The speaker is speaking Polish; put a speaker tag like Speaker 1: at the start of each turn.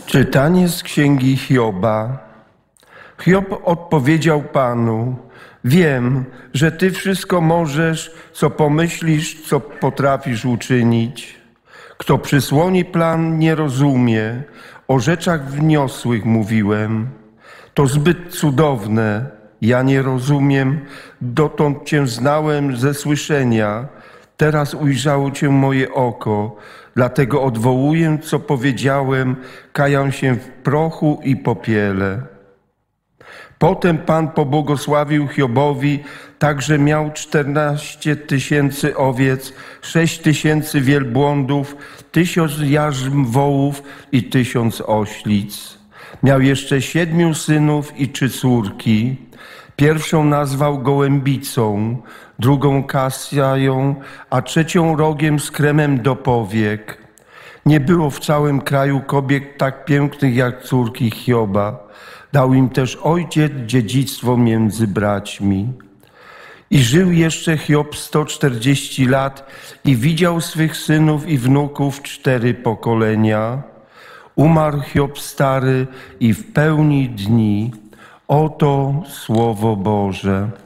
Speaker 1: Czytanie z księgi Hioba. Hiob odpowiedział Panu: wiem, że Ty wszystko możesz, co pomyślisz, co potrafisz uczynić. Kto przysłoni plan, nie rozumie. O rzeczach wniosłych mówiłem. To zbyt cudowne, ja nie rozumiem. Dotąd Cię znałem ze słyszenia. Teraz ujrzało Cię moje oko. Dlatego odwołuję, co powiedziałem, kajam się w prochu i popiele. Potem Pan pobłogosławił Hiobowi, tak że miał 14 000 owiec, 6 000 wielbłądów, 1000 jarzm wołów i 1000 oślic. Miał jeszcze 7 synów i 3 córki. Pierwszą nazwał gołębicą, drugą Kasjają, a trzecią rogiem z kremem do powiek. Nie było w całym kraju kobiet tak pięknych jak córki Hioba. Dał im też ojciec dziedzictwo między braćmi. I żył jeszcze Hiob 140 lat i widział swych synów i wnuków 4 pokolenia. Umarł Hiob stary i w pełni dni. Oto Słowo Boże.